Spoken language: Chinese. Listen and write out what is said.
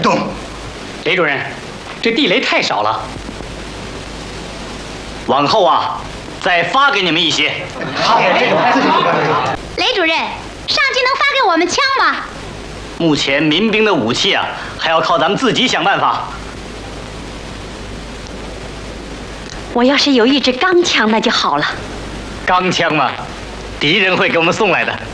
动。 雷主任，这地雷太少了，往后啊，再发给你们一些。 好， 雷主任，上级能发给我们枪吗？ 目前民兵的武器啊，还要靠咱们自己想办法。 我要是有一支钢枪，那就好了。 钢枪嘛，敌人会给我们送来的。